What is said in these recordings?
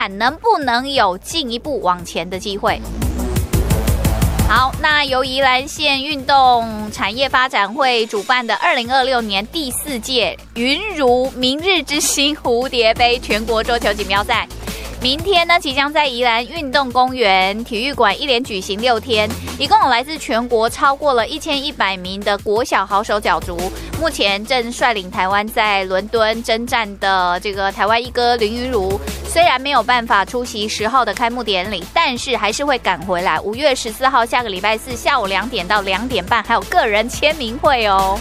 能不能有进一步往前的机会？好，那由宜兰县运动产业发展会主办的2026年第4届云如明日之星蝴蝶杯全国桌球锦标赛，明天呢即将在宜兰运动公园体育馆一连举行6天，一共有来自全国超过了1100名的国小好手角逐，目前正率领台湾在伦敦征战的这个台湾一哥林昀儒，虽然没有办法出席10号的开幕典礼，但是还是会赶回来。5月14号下个礼拜四下午2点到2点半，还有个人签名会哦。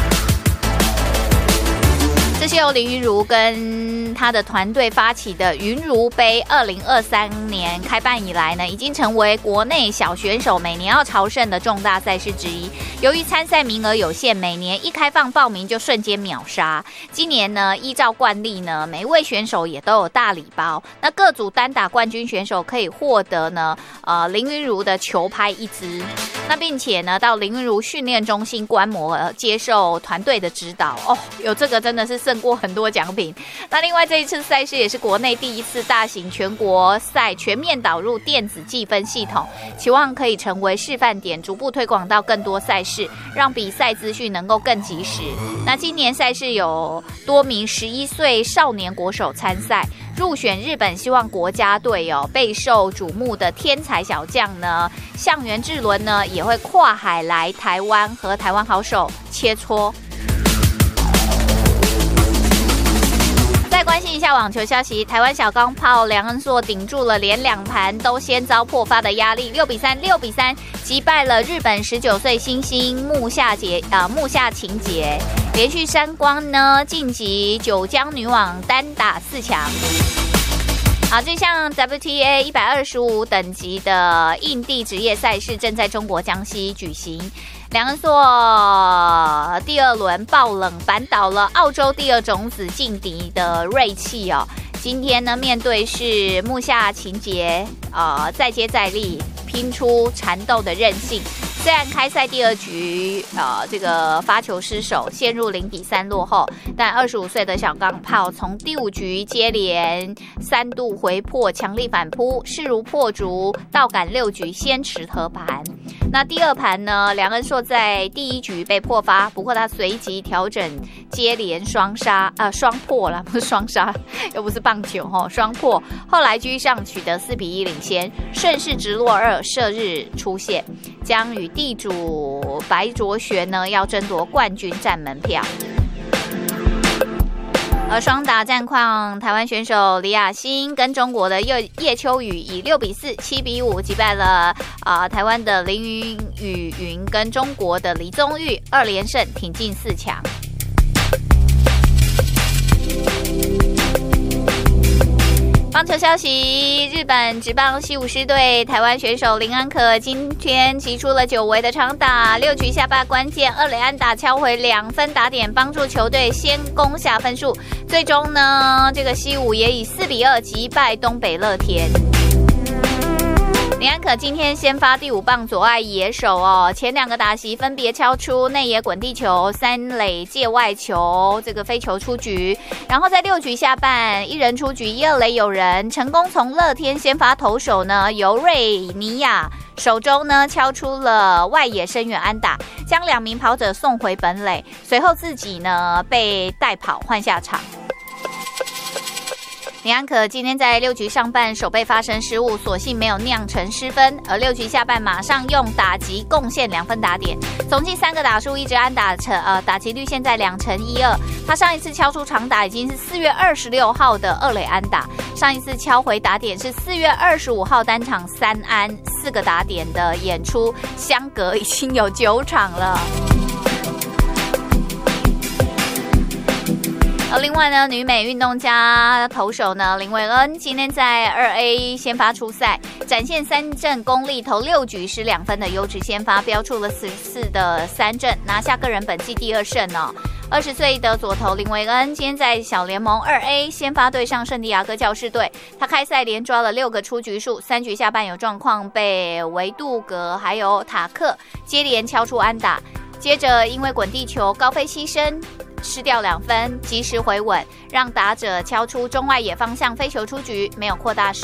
这是由林昀儒跟他的团队发起的昀儒杯，2023年开办以来呢，已经成为国内小选手每年要朝圣的重大赛事之一。由于参赛名额有限，每年一开放报名就瞬间秒杀。今年呢，依照惯例呢，每一位选手也都有大礼包。那各组单打冠军选手可以获得呢，林昀儒的球拍1支。那并且呢，到林昀儒训练中心观摩，接受团队的指导。哦，有这个真的是胜过很多奖品。那另外这一次赛事也是国内第一次大型全国赛全面导入电子计分系统，期望可以成为示范点，逐步推广到更多赛事，让比赛资讯能够更及时。那今年赛事有多名11岁少年国手参赛，入选日本希望国家队哦，备受瞩目的天才小将呢，向元志伦呢也会跨海来台湾和台湾好手切磋。再关心一下网球消息，台湾小钢炮梁恩硕顶住了连2盘都先遭破发的压力，6比3击败了日本19岁新星木下晴节，连续3冠呢晋级9江女网单打4强。好，这项 WTA 125等级的印地职业赛事正在中国江西举行。梁恩硕第2轮爆冷扳倒了澳洲第2种子劲敌的锐气哦。今天呢，面对是木下晴节，再接再厉，拼出缠斗的韧性。虽然开赛第2局，这个发球失手，陷入0比3落后，但25岁的小钢炮从第5局接连3度回破强力反扑，势如破竹，倒赶6局先持和盘。那第2盘呢，梁恩硕在第1局被破发，不过他随即调整接连双破啦，不是双杀，又不是棒球双破。后来居上取得4比1领先，顺势直落2射日出现，将与地主白卓璇呢要争夺冠军战门票。而双打战况，台湾选手李雅欣跟中国的叶秋雨以6比4、7比5击败了台湾的林雨云跟中国的李宗玉，2连胜挺进4强。棒球消息，日本职棒西武狮队台湾选手林安可今天击出了久违的长打，6局下半关键2垒安打敲回2分打点，帮助球队先攻下分数。最终呢，这个西武也以4比2击败东北乐天。林安可今天先发第5棒左外野手哦，前2个打席分别敲出内野滚地球、3垒界外球，这个飞球出局。然后在6局下半，1人出局，1、2垒有人，成功从乐天先发投手呢尤瑞尼亚手中呢敲出了外野深远安打，将2名跑者送回本垒，随后自己呢被带跑换下场。林安可今天在6局上半手背发生失误，所幸没有酿成失分，而6局下半马上用打击贡献2分打点，总计3个打数1支安打，打击率现在2.12%。他上一次敲出长打已经是4月26号的2垒安打，上一次敲回打点是4月25号单场3安4个打点的演出，相隔已经有9场了。而另外呢，女美运动家投手呢林伟恩今天在2A 先发出赛，展现3振功力，投6局失2分的优质先发，标出了14的3振，拿下个人本季第2胜哦。20岁的左投林维恩今天在小联盟2A 先发对上圣地亚哥教士队，他开赛连抓了6个出局数，3局下半有状况，被维杜格还有塔克接连敲出安打，接着因为滚地球高飞牺牲， 失掉2分，及时回稳，让打者敲出中外野方向飞球出局，没有扩大